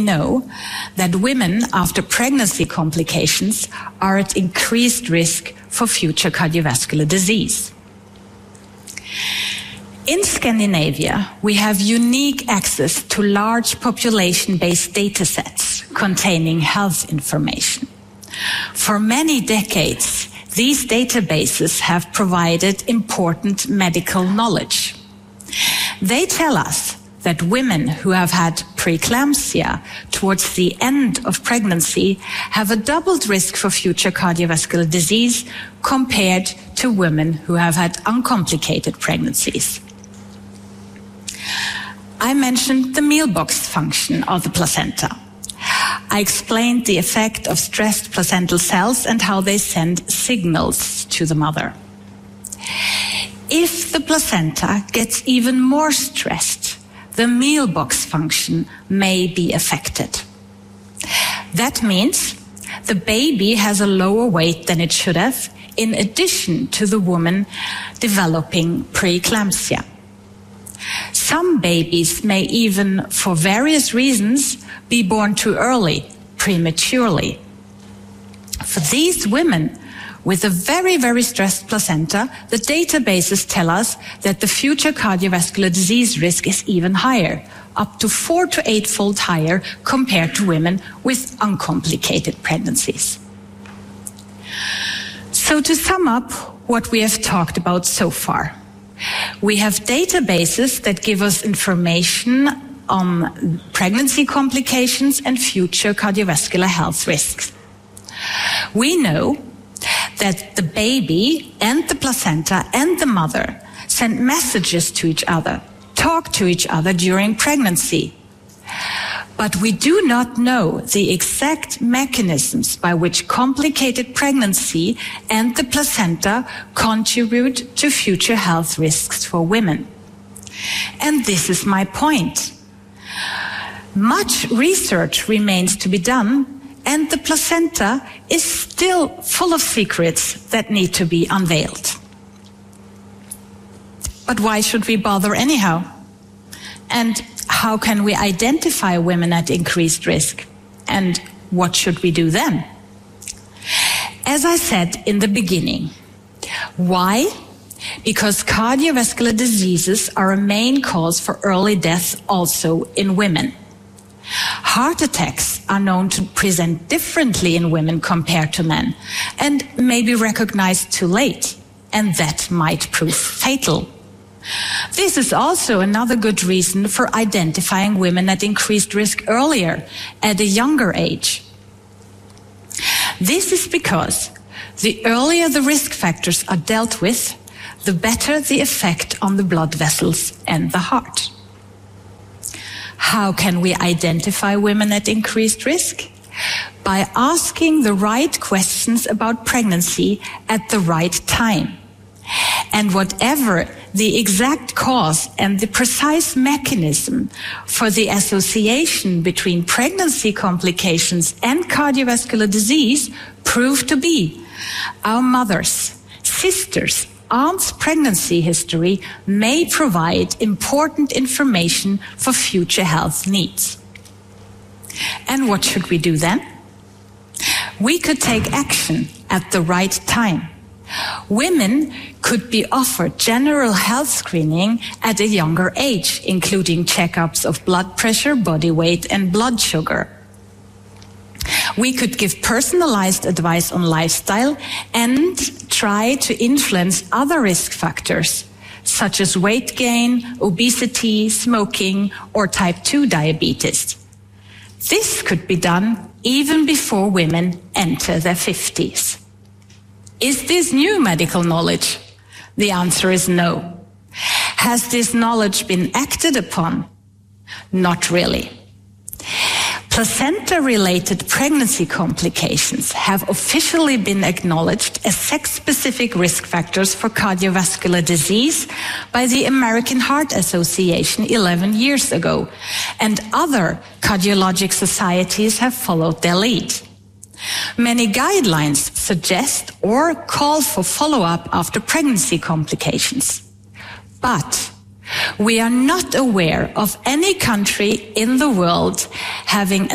know that women after pregnancy complications are at increased risk for future cardiovascular disease. In Scandinavia, we have unique access to large population-based data sets containing health information. For many decades, these databases have provided important medical knowledge. They tell us that women who have had preeclampsia towards the end of pregnancy have a doubled risk for future cardiovascular disease compared to women who have had uncomplicated pregnancies. I mentioned the mealbox function of the placenta. I explained the effect of stressed placental cells and how they send signals to the mother. If the placenta gets even more stressed, the mealbox function may be affected. That means the baby has a lower weight than it should have, in addition to the woman developing preeclampsia. Some babies may even, for various reasons, be born too early, prematurely. For these women with a very, very stressed placenta, the databases tell us that the future cardiovascular disease risk is even higher, up to 4 to 8-fold higher compared to women with uncomplicated pregnancies. So to sum up what we have talked about so far, we have databases that give us information on pregnancy complications and future cardiovascular health risks. We know that the baby and the placenta and the mother send messages to each other, talk to each other during pregnancy. But we do not know the exact mechanisms by which complicated pregnancy and the placenta contribute to future health risks for women. And this is my point. Much research remains to be done, and the placenta is still full of secrets that need to be unveiled. But why should we bother anyhow? And how can we identify women at increased risk? And what should we do then? As I said in the beginning, why? Because cardiovascular diseases are a main cause for early death also in women. Heart attacks are known to present differently in women compared to men and may be recognized too late, and that might prove fatal. This is also another good reason for identifying women at increased risk earlier, at a younger age. This is because the earlier the risk factors are dealt with, the better the effect on the blood vessels and the heart. How can we identify women at increased risk? By asking the right questions about pregnancy at the right time. And whatever the exact cause and the precise mechanism for the association between pregnancy complications and cardiovascular disease prove to be, our mothers, sisters, aunts' pregnancy history may provide important information for future health needs. And what should we do then? We could take action at the right time. Women could be offered general health screening at a younger age, including checkups of blood pressure, body weight, and blood sugar. We could give personalized advice on lifestyle and try to influence other risk factors, such as weight gain, obesity, smoking, or type 2 diabetes. This could be done even before women enter their 50s. Is this new medical knowledge? The answer is no. Has this knowledge been acted upon? Not really. Placenta-related pregnancy complications have officially been acknowledged as sex-specific risk factors for cardiovascular disease by the American Heart Association 11 years ago, and other cardiologic societies have followed their lead. Many guidelines suggest or call for follow-up after pregnancy complications. But we are not aware of any country in the world having